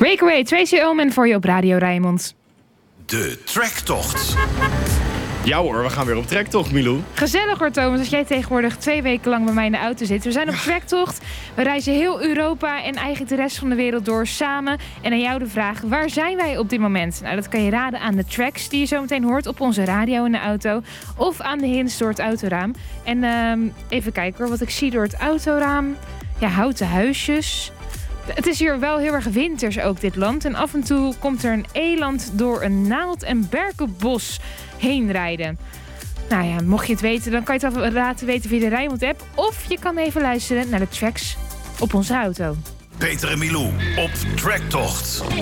Breakaway, Tracy Ullman voor je op Radio Rijnmond. De trektocht. Ja hoor, we gaan weer op trektocht, Milou. Gezellig hoor, Thomas, als jij tegenwoordig 2 weken lang bij mij in de auto zit. We zijn op trektocht. We reizen heel Europa en eigenlijk de rest van de wereld door samen. En aan jou de vraag, waar zijn wij op dit moment? Nou, dat kan je raden aan de tracks die je zo meteen hoort op onze radio in de auto. Of aan de hints door het autoraam. En even kijken hoor, wat ik zie door het autoraam. Ja, houten huisjes. Het is hier wel heel erg winters ook, dit land. En af en toe komt er een eland door een naald- en berkenbos heen rijden. Nou ja, mocht je het weten, dan kan je het laten weten via de Rijnmond-app. Of je kan even luisteren naar de tracks op onze auto. Peter en Milou op trektocht.